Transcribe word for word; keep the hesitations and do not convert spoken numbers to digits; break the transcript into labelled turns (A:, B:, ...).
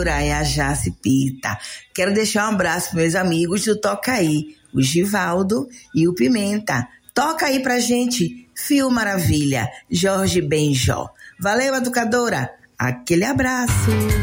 A: É a Jace Pita. Quero deixar um abraço para meus amigos do Toca Aí, o Givaldo e o Pimenta. Toca aí pra gente, Fio Maravilha, Jorge Benjó. Valeu, educadora. Aquele abraço.